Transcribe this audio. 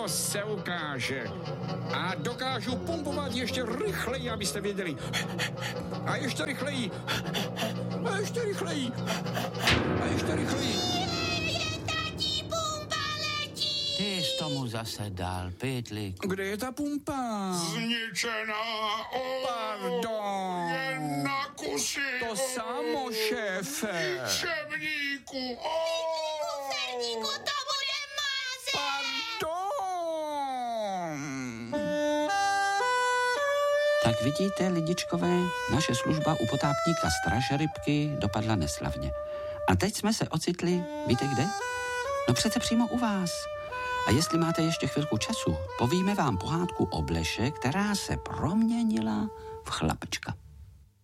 to se ukáže. A dokážu pumpovat ještě rychleji, abyste věděli. A ještě rychleji. A ještě rychleji. A ještě rychleji. Tatí, pumpa letí! Ty jsi tomu zase dal, pytlíku. Kde je ta pumpa? Zničená, Pardon. jen na kusy. To samo, šéfe. Šebníku, Ferníku, to bude máze! Pardon. Tak vidíte, lidičkové, naše služba u potápníka Stražrybky dopadla neslavně. A teď jsme se ocitli, víte kde? No přece přímo u vás. A jestli máte ještě chvilku času, povíme vám pohádku o Bleše, která se proměnila v chlapečka.